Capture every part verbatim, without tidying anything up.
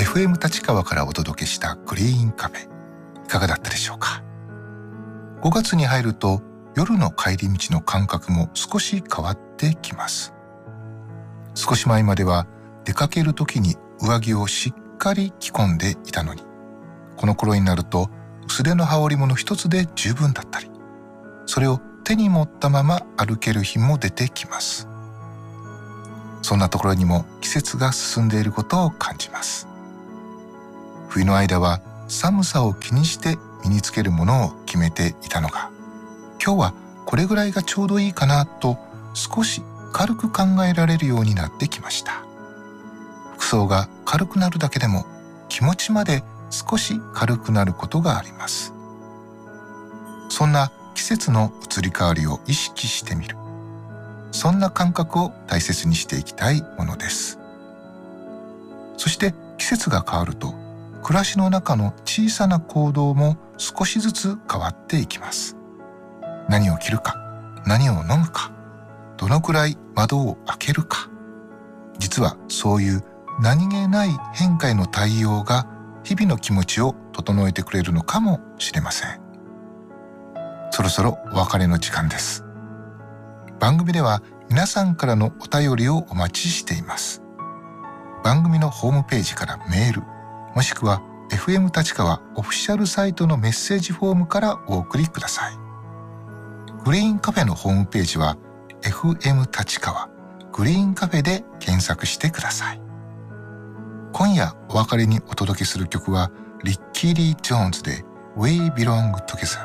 エフエム 立川からお届けしたグリーンカフェ、いかがだったでしょうか。ごがつに入ると夜の帰り道の感覚も少し変わってきます。少し前までは出かける時に上着をしっかり着込んでいたのに、この頃になると薄手の羽織物一つで十分だったり、それを手に持ったまま歩ける日も出てきます。そんなところにも季節が進んでいることを感じます。冬の間は寒さを気にして身につけるものを決めていたのが、今日はこれぐらいがちょうどいいかなと少し軽く考えられるようになってきました。服装が軽くなるだけでも気持ちまで少し軽くなることがあります。そんな季節の移り変わりを意識してみる、そんな感覚を大切にしていきたいものです。そして季節が変わると暮らしの中の小さな行動も少しずつ変わっていきます。何を着るか、何を飲むか、どのくらい窓を開けるか、実はそういう何気ない変化への対応が日々の気持ちを整えてくれるのかもしれません。そろそろお別れの時間です。番組では皆さんからのお便りをお待ちしています。番組のホームページからメール、もしくは エフエム 立川オフィシャルサイトのメッセージフォームからお送りください。グリーンカフェのホームページは エフエム 立川グリーンカフェで検索してください。今夜お別れにお届けする曲はリッキー・リー・ジョーンズで We Belong Together。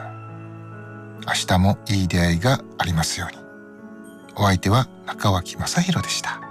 明日もいい出会いがありますように。お相手は中脇正弘でした。